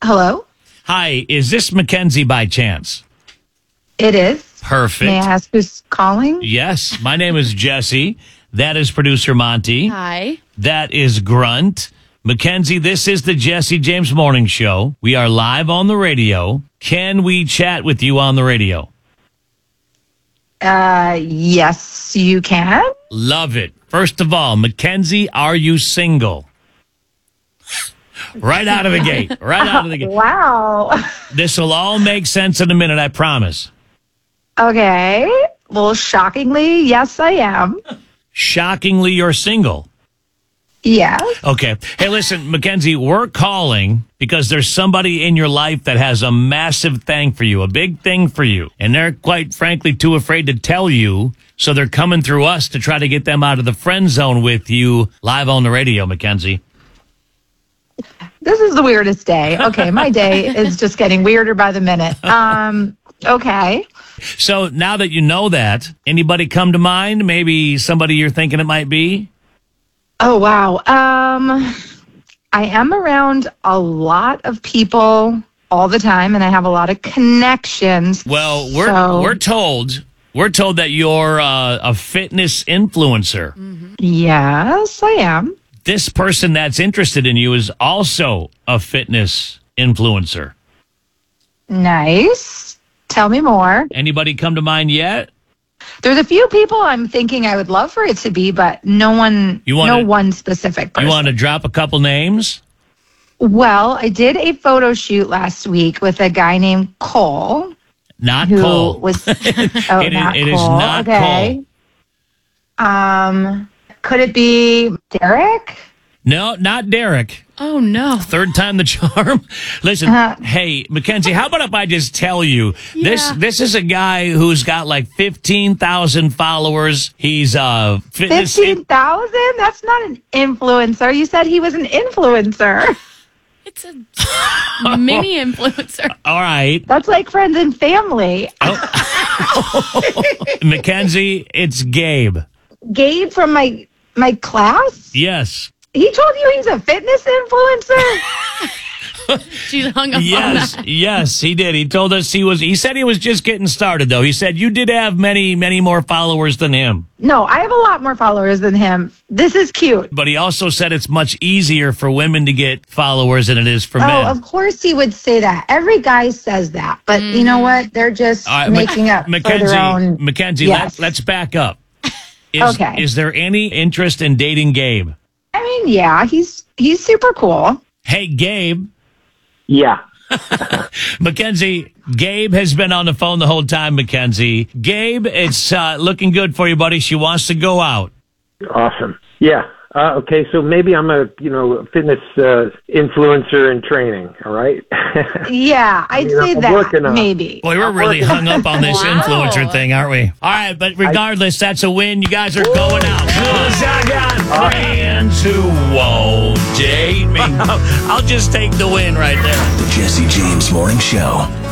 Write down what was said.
Hello? Hi, is this Mackenzie by chance? It is. Perfect. May I ask who's calling? Yes, my name is Jesse. That is producer Monty. Hi. That is Grunt. Mackenzie, this is the Jesse James Morning Show. We are live on the radio. Can we chat with you on the radio? Yes, you can. Love it. First of all, Mackenzie, are you single? Right out of the gate. Right out of the gate. Wow. This will all make sense in a minute, I promise. Okay. Well, shockingly, yes, I am. Shockingly, you're single. Yes. Okay. Hey, listen, Mackenzie, we're calling because there's somebody in your life that has a massive thing for you, a big thing for you. And they're quite frankly too afraid to tell you. So they're coming through us to try to get them out of the friend zone with you live on the radio, Mackenzie. This is the weirdest day. Okay. My day is just getting weirder by the minute. Okay. So now that you know that, anybody come to mind? Maybe somebody you're thinking it might be? Oh, wow. I am around a lot of people all the time, and I have a lot of connections. Well, we're told that you're a fitness influencer. Mm-hmm. Yes, I am. This person that's interested in you is also a fitness influencer. Nice. Tell me more. Anybody come to mind yet? There's a few people I'm thinking I would love for it to be, but no one specific person. You want to drop a couple names? Well, I did a photo shoot last week with a guy named Cole. Not who Cole. Was, It is Cole. not Okay. Cole. Could it be Derek? No, not Derek. Oh, no. Third time the charm. Listen, hey, Mackenzie, how about if I just tell you, this is a guy who's got like 15,000 followers. He's fitness. 15,000? That's not an influencer. You said he was an influencer. It's a mini influencer. All right. That's like friends and family. Mackenzie, it's Gabe. Gabe from my class? Yes. He told you he's a fitness influencer? She hung up on that. Yes, he did. He told us he said he was just getting started, though. He said you did have many, many more followers than him. No, I have a lot more followers than him. This is cute. But he also said it's much easier for women to get followers than it is for men. Oh, of course he would say that. Every guy says that. But you know what? They're just making up for their own. Mackenzie, Yes. let's back up. Okay. Is there any interest in dating Gabe? I mean, yeah, he's super cool. Hey, Gabe. Yeah. Mackenzie, Gabe has been on the phone the whole time, Mackenzie. Gabe, it's looking good for you, buddy. She wants to go out. Awesome. Yeah. Okay, so maybe I'm a fitness influencer in training. All right. Yeah, I'd say I'm that maybe. Boy, we're really hung up on this Wow. influencer thing, aren't we? All right, but regardless, that's a win. You guys are going out. 'Cause I got friends who won't date me. I'll just take the win right there. The Jesse James Morning Show.